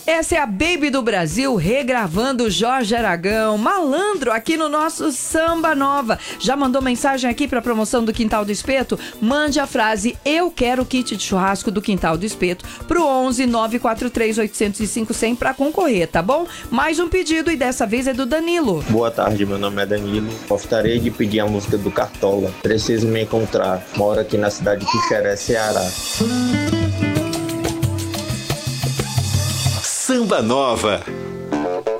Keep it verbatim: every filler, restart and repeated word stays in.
Essa é a Baby do Brasil, regravando Jorge Aragão, malandro, aqui no nosso Samba Nova. Já mandou mensagem aqui para a promoção do Quintal do Espeto? Mande a frase "Eu quero kit de churrasco do Quintal do Espeto" pro onze nove quatro três oito zero cinco cem para concorrer, tá bom? Mais um pedido e dessa vez é do Danilo. Boa tarde, meu nome é Danilo. Gostaria de pedir a música do Cartola. Preciso me encontrar. Moro aqui na cidade de Quixeré, Ceará. Samba Nova.